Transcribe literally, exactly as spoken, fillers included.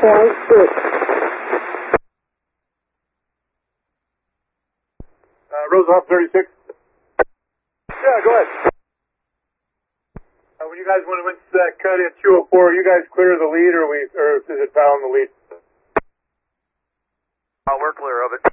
point six. Uh, Roosevelt thirty-six. Yeah, go ahead. Uh, when you guys went, went to that cut in two oh four, you guys clear the lead, or we, or is it foul in the lead? Uh, we're clear of it.